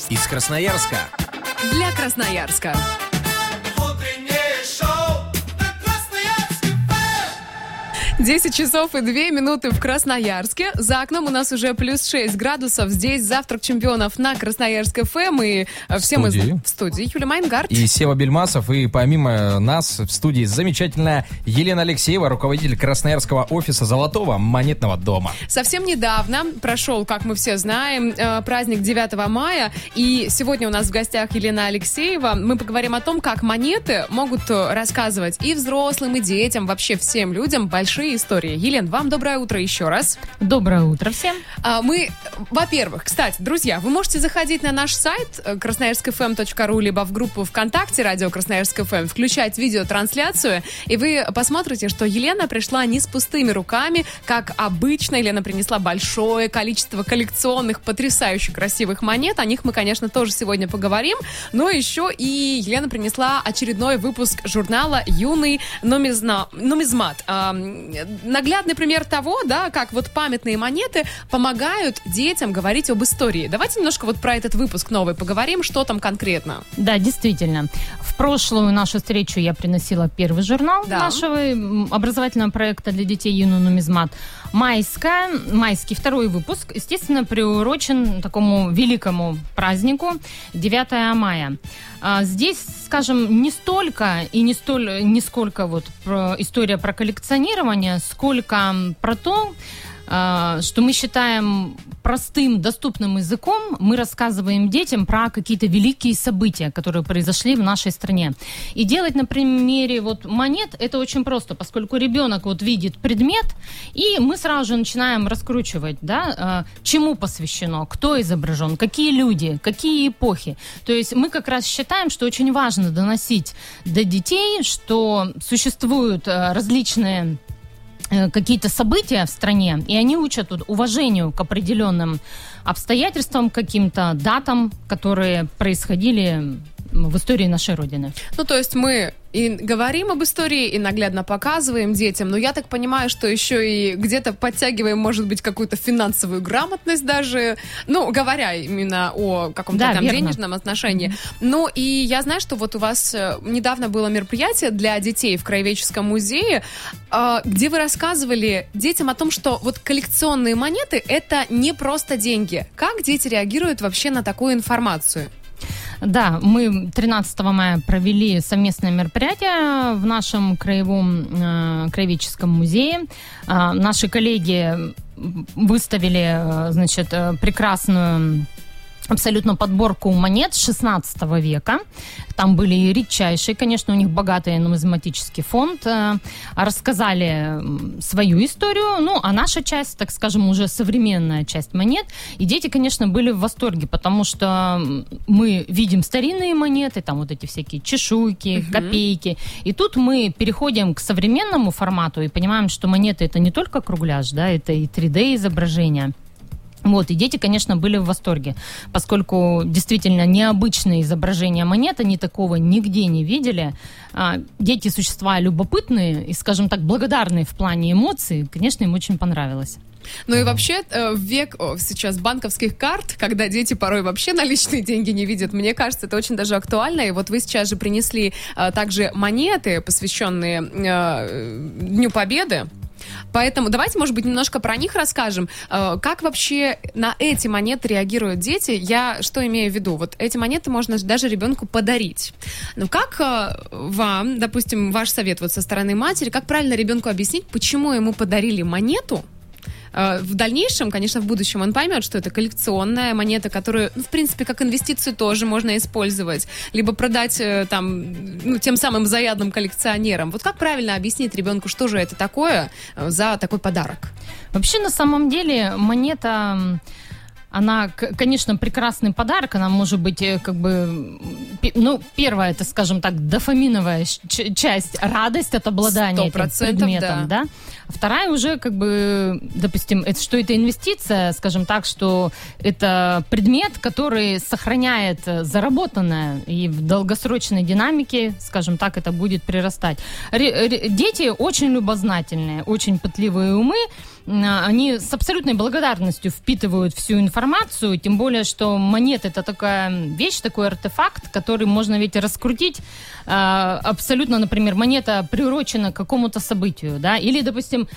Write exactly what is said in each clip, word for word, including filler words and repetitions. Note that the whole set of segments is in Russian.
из Красноярска. Для Красноярска. десять часов и две минуты в Красноярске. За окном у нас уже плюс шесть градусов. Здесь завтрак чемпионов на Красноярск эф эм. И все мы в студии. Юлия Майнгард. И Сева Бельмасов. И помимо нас в студии замечательная Елена Алексеева, руководитель Красноярского офиса Золотого монетного дома. Совсем недавно прошел, как мы все знаем, праздник девятого мая. И сегодня у нас в гостях Елена Алексеева. Мы поговорим о том, как монеты могут рассказывать и взрослым, и детям, вообще всем людям большие истории. Елена, вам доброе утро еще раз. Доброе утро всем. А, мы, во-первых, кстати, друзья, вы можете заходить на наш сайт красноярск эф эм точка ру, либо в группу ВКонтакте «Радио Красноярск эф эм», включать видеотрансляцию, и вы посмотрите, что Елена пришла не с пустыми руками, как обычно. Елена принесла большое количество коллекционных, потрясающе красивых монет. О них мы, конечно, тоже сегодня поговорим. Но еще и Елена принесла очередной выпуск журнала «Юный нумизна... нумизмат». Наглядный пример того, да, как вот памятные монеты помогают детям говорить об истории. Давайте немножко вот про этот выпуск новый поговорим, что там конкретно. Да, действительно. В прошлую нашу встречу я приносила первый журнал да. нашего образовательного проекта для детей «Юный нумизмат». Майская, майский второй выпуск, естественно, приурочен такому великому празднику девятого мая. Здесь, скажем, не столько и не столь, не сколько вот про история про коллекционирование, сколько про то, что мы считаем простым, доступным языком, мы рассказываем детям про какие-то великие события, которые произошли в нашей стране. И делать на примере вот монет это очень просто, поскольку ребенок вот видит предмет, и мы сразу же начинаем раскручивать, да, чему посвящено, кто изображен, какие люди, какие эпохи. То есть мы как раз считаем, что очень важно доносить до детей, что существуют различные какие-то события в стране, и они учат тут уважению к определенным обстоятельствам, каким-то датам, которые происходили в истории нашей Родины. Ну, то есть мы и говорим об истории, и наглядно показываем детям, но я так понимаю, что еще и где-то подтягиваем, может быть, какую-то финансовую грамотность даже, ну, говоря именно о каком-то да, там верно. денежном отношении. Mm-hmm. Ну, и я знаю, что вот у вас недавно было мероприятие для детей в Краеведческом музее, где вы рассказывали детям о том, что вот коллекционные монеты — это не просто деньги. Как дети реагируют вообще на такую информацию? Да, мы тринадцатого мая провели совместное мероприятие в нашем краевом э, краеведческом музее. Э, наши коллеги выставили, значит, прекрасную абсолютно подборку монет шестнадцатого века. Там были и редчайшие, конечно, у них богатый нумизматический фонд. Рассказали свою историю, ну, а наша часть, так скажем, уже современная часть монет. И дети, конечно, были в восторге, потому что мы видим старинные монеты, там вот эти всякие чешуйки, угу. копейки. И тут мы переходим к современному формату и понимаем, что монеты — это не только кругляш, да, это и три дэ-изображения. Вот, и дети, конечно, были в восторге, поскольку действительно необычные изображения монет, они такого нигде не видели. Дети — существа любопытные и, скажем так, благодарные в плане эмоций, конечно, им очень понравилось. Ну и вообще в век о, сейчас банковских карт, когда дети порой вообще наличные деньги не видят, мне кажется, это очень даже актуально. И вот вы сейчас же принесли а, также монеты, посвященные а, Дню Победы. Поэтому давайте, может быть, немножко про них расскажем. Как вообще на эти монеты реагируют дети? Я что имею в виду? Вот эти монеты можно даже ребенку подарить. Но как вам, допустим, ваш совет вот со стороны матери, как правильно ребенку объяснить, почему ему подарили монету? В дальнейшем, конечно, в будущем он поймет, что это коллекционная монета, которую, ну, в принципе, как инвестицию тоже можно использовать. Либо продать там, ну, тем самым заядлым коллекционерам. Вот как правильно объяснить ребенку, что же это такое за такой подарок? Вообще, на самом деле, монета... Она, конечно, прекрасный подарок, она может быть как бы, ну, первая, это, скажем так, дофаминовая часть, радость от обладания этим предметом, да. да. Вторая уже, как бы, допустим, это, что это инвестиция, скажем так, что это предмет, который сохраняет заработанное, и в долгосрочной динамике, скажем так, это будет прирастать. Ре- ре- дети очень любознательные, очень пытливые умы, они с абсолютной благодарностью впитывают всю информацию, тем более, что монета — это такая вещь, такой артефакт, который можно ведь раскрутить абсолютно, например, монета приурочена к какому-то событию, да, или, допустим,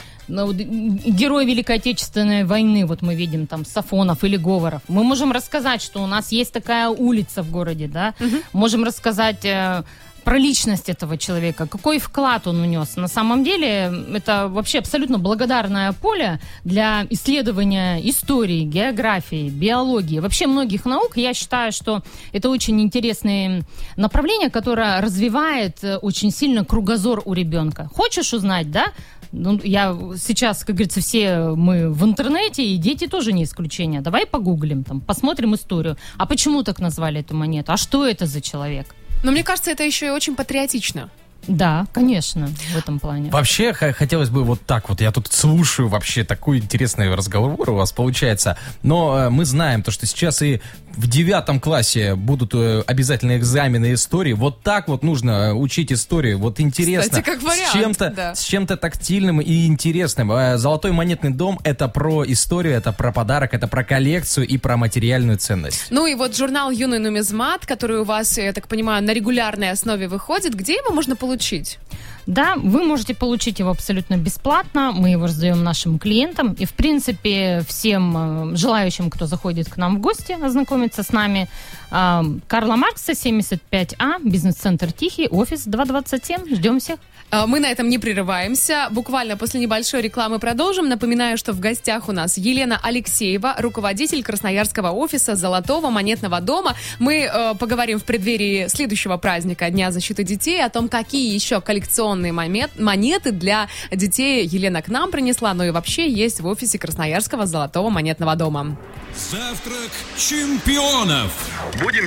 герой Великой Отечественной войны, вот мы видим там Сафонов или Говоров, мы можем рассказать, что у нас есть такая улица в городе, да, угу. можем рассказать э, про личность этого человека, какой вклад он внес. На самом деле это вообще абсолютно благодарное поле для исследования истории, географии, биологии, вообще многих наук. Я считаю, что это очень интересные направления, которое развивает очень сильно кругозор у ребенка. Хочешь узнать, да? Ну, я сейчас, как говорится, все мы в интернете, и дети тоже не исключение. Давай погуглим, там, посмотрим историю. А почему так назвали эту монету? А что это за человек? Но мне кажется, это еще и очень патриотично. Да, конечно, в этом плане. Вообще, х- хотелось бы вот так вот, я тут слушаю вообще такой интересный разговор у вас получается, но э, мы знаем то, что сейчас и в девятом классе будут э, обязательно экзамены истории, вот так вот нужно учить историю, вот интересно. Кстати, как вариант, с чем-то, да. с чем-то тактильным и интересным. Э, Золотой монетный дом — это про историю, это про подарок, это про коллекцию и про материальную ценность. Ну и вот журнал «Юный нумизмат», который у вас, я так понимаю, на регулярной основе выходит, где его можно получить? Получить. Да, вы можете получить его абсолютно бесплатно. Мы его раздаем нашим клиентам. И, в принципе, всем желающим, кто заходит к нам в гости, ознакомиться с нами, Карла Маркса, семьдесят пять А, бизнес-центр Тихий, офис два двадцать семь. Ждем всех. Мы на этом не прерываемся. Буквально после небольшой рекламы продолжим. Напоминаю, что в гостях у нас Елена Алексеева, руководитель красноярского офиса Золотого монетного дома. Мы э, поговорим в преддверии следующего праздника Дня защиты детей о том, какие еще коллекционные момент, монеты для детей Елена к нам принесла, но и вообще есть в офисе Красноярского Золотого монетного дома. Завтрак чемпионов. Будем